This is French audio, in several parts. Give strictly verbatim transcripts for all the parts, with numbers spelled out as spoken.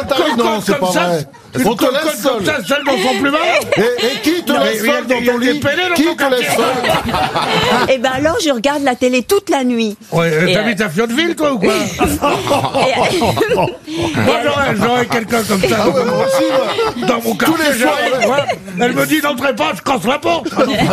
ça t'arrive? Non, c'est pas vrai. On te laisse seul. Comme ça, seul dans son plumard. Et, et qui te laisse seul dans ton lit? Qui te laisse seul? Eh ben alors, je regarde la télé toute la nuit. Ouais, t'habites à Fiotteville, toi, ou quoi? Moi, j'aurais, j'aurais quelqu'un comme ça. Ah ouais, moi aussi, moi. Dans mon quartier, j'arrive, ouais. Elle me dit, n'entrez pas, je casse la porte.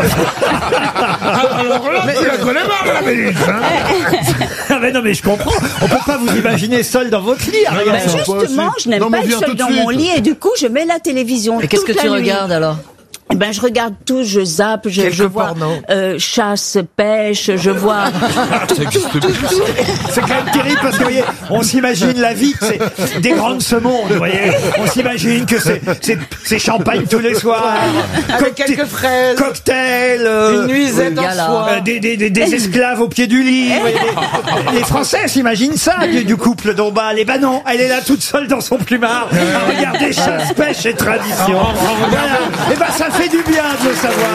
Alors là, tu la connais mal, la Mélisse, hein. Ah mais non mais je comprends. On peut pas vous imaginer seul dans votre lit. Ariel. Ben justement, je n'aime Non, mais pas être viens seule tout de dans suite. mon lit et du coup, je mets la télévision. Et qu'est-ce que toute tu la nuit. regardes alors? Eh ben, je regarde tout, je zappe, je, Quelques je vois pornos. euh, chasse, pêche, je vois tout, tout, tout, tout. C'est quand même terrible parce que vous voyez, on s'imagine la vie, que c'est des grandes ce monde, vous voyez. On s'imagine que c'est, c'est, c'est champagne tous les soirs. Avec quelques fraises. Cocktails. Euh, Une nuisette en soie. euh, des, des, des, des esclaves au pied du lit. Vous voyez, les, les Français s'imaginent ça du, du couple d'Ombal. Et ben non, elle est là toute seule dans son plumard à regarder chasse, pêche et tradition. Voilà. Et ben ça fait du bien de le savoir.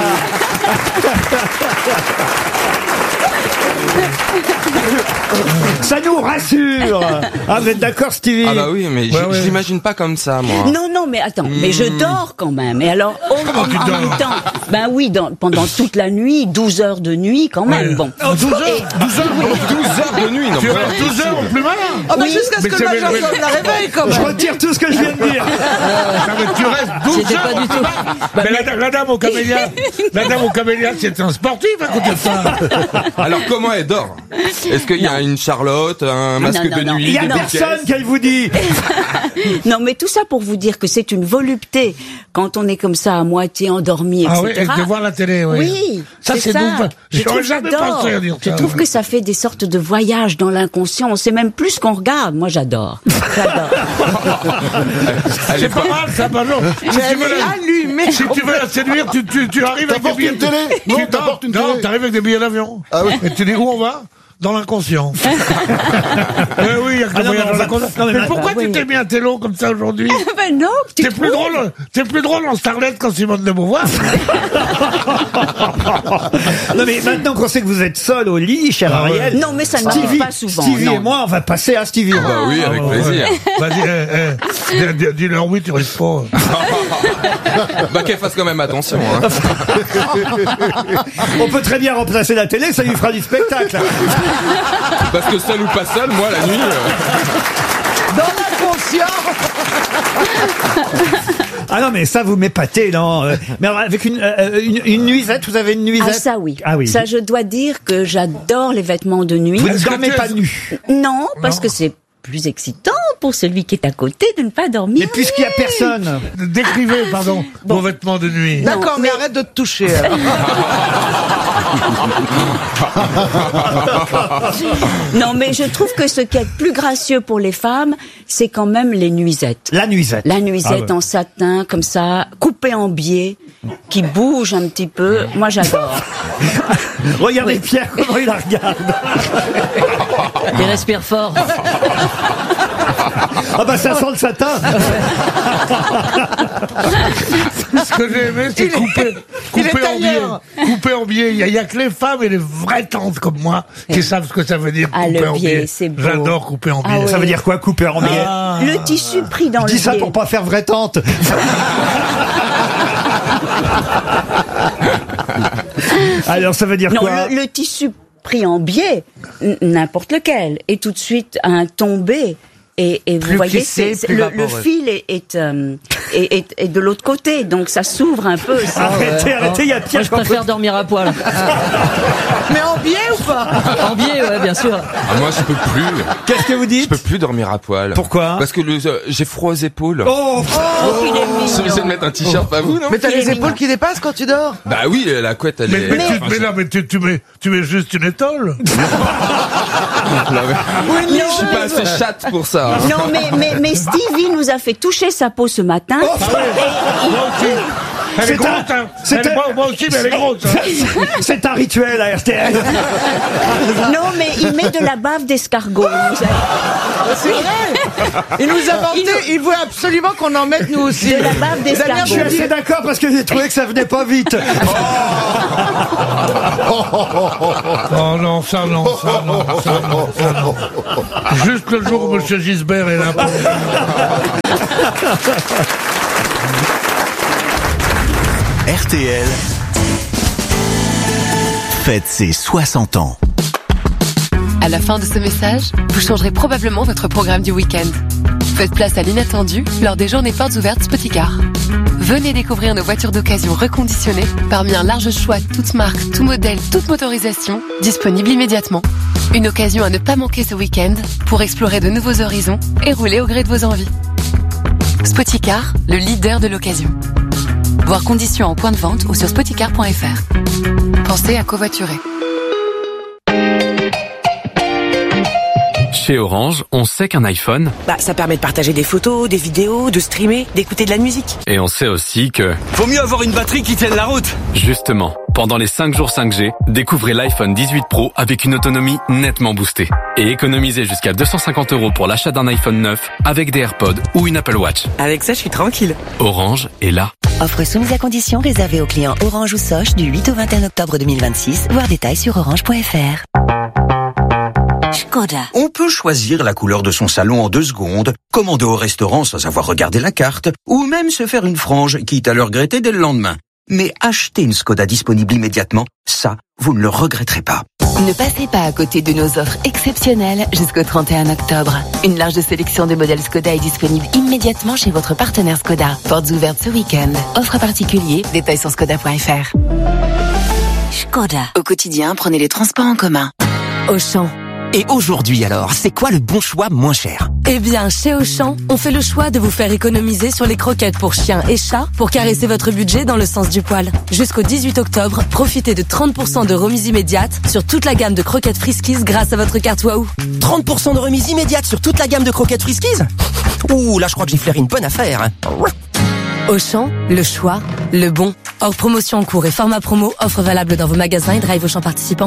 Ça nous rassure. Ah, vous êtes d'accord, Stevie? Ah bah oui, mais Ouais, ouais. je l'imagine pas comme ça, moi. Non, non, mais attends, mais je dors quand même. Et alors, en, en tu dors même temps, ben oui, dans, pendant toute la nuit, douze heures de nuit quand même, Ouais. bon. douze heures, douze heures, douze heures de nuit, non tu mais- restes douze heures au plumard? Ah bah Oui. jusqu'à ce Mais que c'est- le mais- major mais- sonne la réveil quand Je même. retire tout ce que je viens de dire. Ah, mais tu restes douze C'était heures pas au du tout. plumard. Mais la, da- la dame au camélia, la dame au camélia, c'est un sportif à côté de ça. Alors comment elle dort? Est-ce qu'il y a une Charlotte, un masque non, de non. nuit, Il y a des personne pièces qu'elle vous dit. Non, mais tout ça pour vous dire que c'est une volupté quand on est comme ça à moitié endormi, Ah oui, et cetera. et de voir la télé, oui. Oui, Ça, c'est c'est ça. doux. Je J'aurais trouve, jamais j'adore. pensé à dire Je ça. trouve que ça fait des sortes de voyages dans l'inconscient. On sait même plus ce qu'on regarde. Moi, j'adore. J'adore. Elle est C'est pas pas- mal, ça, pas non. Si tu veux la, allumée. si tu veux la séduire, tu, tu, tu arrives avec des T'apportes billets une télé? Non, tu- t'apportes une non, télé. t'arrives avec des billets d'avion. Ah oui. Et tu dis où on va? Dans l'inconscient. Eh oui, il y a que Ah le non, voyage mais dans on va- l'inconscient. non, mais Mais ma- pourquoi bah tu oui. t'es mis un télo comme ça aujourd'hui? Ben non, tu T'es plus trouves drôle, t'es plus drôle en starlet qu'en Simone de Beauvoir. Non mais maintenant qu'on sait que vous êtes seul au lit, cher Ah ouais. Ariel. Non, mais ça ne m'arrive Stevie, pas souvent. Stevie non. et moi, on va passer à Stevie. Bah oui, avec Ah, plaisir. ouais. Vas-y, eh, eh, dis- dis- dis-leur oui, tu risques pas. Bah qu'elle fasse quand même attention. Hein. On peut très bien remplacer la télé, ça lui fera du spectacle. Parce que seul ou pas seul, moi la nuit. euh, Dans l'inconscient. Ah non mais ça vous m'épatez, non euh, Mais alors, avec une, euh, une, une nuisette, vous avez une nuisette? Ah ça oui. Ah oui. Ça je dois dire que j'adore les vêtements de nuit. Vous ne Est-ce que dormez tu es- pas nu. Non, parce Non. que c'est plus excitant pour celui qui est à côté de ne pas dormir. Mais puisqu'il y a personne. Décrivez, pardon, vos vêtements de nuit. D'accord, mais arrête de te toucher alors. Non, mais je trouve que ce qui est plus gracieux pour les femmes, c'est quand même les nuisettes. La nuisette. La nuisette Ah ouais. en satin, comme ça, coupée en biais, qui bouge un petit peu. Moi, j'adore. Regardez Pierre comment il la regarde. Il respire fort. Ah bah ça sent le satin. Ce que j'ai aimé, c'est Il est- couper, il est couper en biais. tailleur. Couper en biais. Il y, a- il y a que les femmes et les vraies tantes comme moi qui savent ce que ça veut dire Ah, couper le en biais, biais. c'est beau. J'adore couper en Ah biais. ouais. Ça veut dire quoi, couper en biais? Ah. Le tissu pris dans Je le dis ça biais. pour pas faire vraie tante. Alors ça veut dire Non, quoi? le, le tissu pris en biais, n- n'importe lequel, est tout de suite un tombé. Et, et vous Plus voyez, plissé, c'est- c'est- plus le, le vaporeux. fil est, est, euh, est, est- est de l'autre côté, donc ça s'ouvre un peu. ça. Arrêtez, arrêtez, il y a Moi, Pierre. je préfère dormir à poil. Mais en biais ou pas? En biais, ouais, bien sûr. Ah, moi je peux plus. Qu'est-ce que vous Je dites? peux plus dormir à poil. Pourquoi? Parce que le, euh, j'ai froid aux épaules. Oh, Oh, qu'il est Je suis obligé de mignon. mettre un t-shirt, pas vous, non? Mais t'as Il est les épaules mignon. qui dépassent quand tu dors. Bah oui, la couette elle Mais, est. mais, tu, Enfin, mais là, mais tu, tu, mets, tu mets juste une étole. non, mais- Non, Je suis pas assez chatte pour ça. hein. non, mais, mais, mais Stevie nous a fait toucher sa peau ce matin. Moi aussi. Elle est C'est grosse, un- hein. c'est Elle est- un- moi, moi aussi, mais elle est grosse. hein. c'est un rituel à R T L. Non, mais il met de la bave d'escargot. il nous a- C'est vrai. Il nous a vanté, il voulait absolument qu'on en mette nous aussi. De la bave Damien, d'escargot. Je suis assez d'accord parce que j'ai trouvé que ça venait pas vite. Oh non, ça non, ça non, ça non, ça non. Juste le jour où M. Gisbert est là. pour- R T L fête ses soixante ans. À la fin de ce message, vous changerez probablement votre programme du week-end. Faites place à l'inattendu lors des journées portes ouvertes Spoticar. Venez découvrir nos voitures d'occasion reconditionnées parmi un large choix, toutes marques, tout modèle, toute motorisation, disponibles immédiatement. Une occasion à ne pas manquer ce week-end pour explorer de nouveaux horizons et rouler au gré de vos envies. Spoticar, le leader de l'occasion. Voir conditions en point de vente ou sur spoticar point f r. Pensez à covoiturer. Chez Orange, on sait qu'un iPhone, bah, ça permet de partager des photos, des vidéos, de streamer, d'écouter de la musique. Et on sait aussi que... Vaut mieux avoir une batterie qui tienne la route. Justement, pendant les cinq jours cinq G, découvrez l'iPhone dix-huit Pro avec une autonomie nettement boostée. Et économisez jusqu'à deux cent cinquante euros pour l'achat d'un iPhone neuf avec des AirPods ou une Apple Watch. Avec ça, je suis tranquille. Orange est là. Offre soumise à condition réservée aux clients Orange ou Soch du huit au vingt et un octobre deux mille vingt-six. Voir détails sur orange point f r. Skoda. On peut choisir la couleur de son salon en deux secondes, commander au restaurant sans avoir regardé la carte, ou même se faire une frange, quitte à le regretter dès le lendemain. Mais acheter une Skoda disponible immédiatement, ça, vous ne le regretterez pas. Ne passez pas à côté de nos offres exceptionnelles jusqu'au trente et un octobre. Une large sélection de modèles Skoda est disponible immédiatement chez votre partenaire Skoda. Portes ouvertes ce week-end. Offre particulier, détails sur skoda point f r. Skoda. Au quotidien, prenez les transports en commun. Auchan. Et aujourd'hui alors, c'est quoi le bon choix moins cher? Eh bien, chez Auchan, on fait le choix de vous faire économiser sur les croquettes pour chiens et chats pour caresser votre budget dans le sens du poil. Jusqu'au dix-huit octobre, profitez de trente pour cent de remise immédiate sur toute la gamme de croquettes Friskies grâce à votre carte Wahoo. trente pour cent de remise immédiate sur toute la gamme de croquettes Friskies? Ouh, là je crois que j'ai flairé une bonne affaire. Auchan, le choix, le bon. Hors promotion en cours et format promo, offre valable dans vos magasins et drive Auchan participants.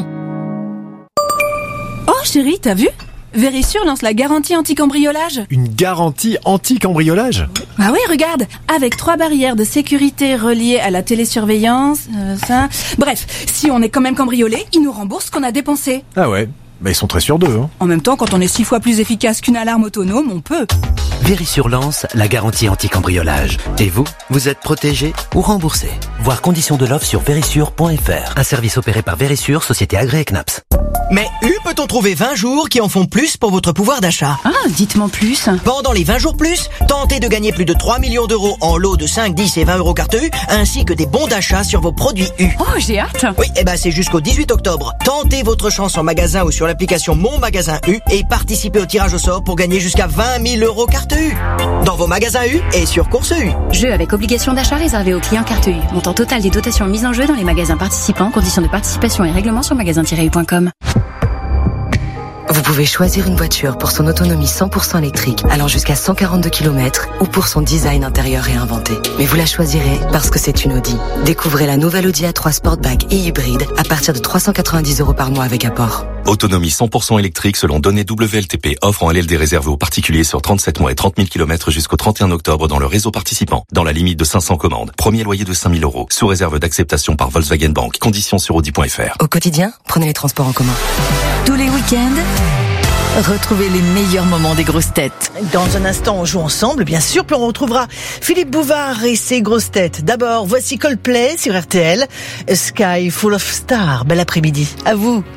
Oh chérie, t'as vu? Vérissure lance la garantie anti-cambriolage. Une garantie anti-cambriolage? Ah oui, regarde, avec trois barrières de sécurité reliées à la télésurveillance, euh, ça... Bref, si on est quand même cambriolé, ils nous remboursent ce qu'on a dépensé. Ah ouais, bah ils sont très sûrs d'eux. Hein. En même temps, quand on est six fois plus efficace qu'une alarme autonome, on peut. Vérissure lance la garantie anti-cambriolage. Et vous, vous êtes protégé ou remboursé. Voir conditions de l'offre sur vérissure point f r. Un service opéré par Vérissure, société agréée C N A P S. Mais U peut-on trouver vingt jours qui en font plus pour votre pouvoir d'achat? Ah, dites-moi plus. Pendant les vingt jours plus, tentez de gagner plus de trois millions d'euros en lots de cinq, dix et vingt euros carte U, ainsi que des bons d'achat sur vos produits U. Oh, j'ai hâte. Oui, et ben c'est jusqu'au dix-huit octobre. Tentez votre chance en magasin ou sur l'application Mon Magasin U et participez au tirage au sort pour gagner jusqu'à vingt mille euros carte U. Dans vos magasins U et sur Course U. Jeu avec obligation d'achat réservé aux clients carte U. Montant total des dotations mises en jeu dans les magasins participants. Conditions de participation et règlements sur magasin tiret u point com. Vous pouvez choisir une voiture pour son autonomie cent pour cent électrique allant jusqu'à cent quarante-deux kilomètres ou pour son design intérieur réinventé. Mais vous la choisirez parce que c'est une Audi. Découvrez la nouvelle Audi A trois Sportback et hybride à partir de trois cent quatre-vingt-dix euros par mois avec apport. Autonomie cent pour cent électrique selon données W L T P. Offre en L L D réservée aux particuliers sur trente-sept mois et trente mille kilomètres jusqu'au trente et un octobre dans le réseau participant. Dans la limite de cinq cents commandes. Premier loyer de cinq mille euros. Sous réserve d'acceptation par Volkswagen Bank. Conditions sur audi point f r. Au quotidien, prenez les transports en commun. Tous les week-ends, retrouvez les meilleurs moments des grosses têtes. Dans un instant, on joue ensemble, bien sûr, puis on retrouvera Philippe Bouvard et ses grosses têtes. D'abord, voici Coldplay sur R T L. A Sky Full of Stars. Bel après-midi. À vous.